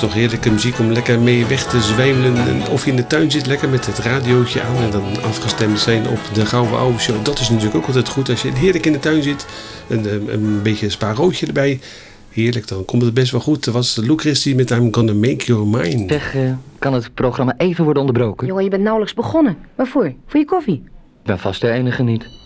toch heerlijke muziek om lekker mee weg te zwijmelen. En of je in de tuin zit, lekker met het radiootje aan en dan afgestemd zijn op de Gouden Ouwe Show. Dat is natuurlijk ook altijd goed als je heerlijk in de tuin zit. Een beetje spaarroodje erbij. Heerlijk, dan komt het best wel goed. Dat was Lou Christie met I'm Gonna Make Your Mine. Zeg, kan het programma even worden onderbroken? Jongen, je bent nauwelijks begonnen. Waarvoor? Voor je koffie? Ik ben vast de enige niet.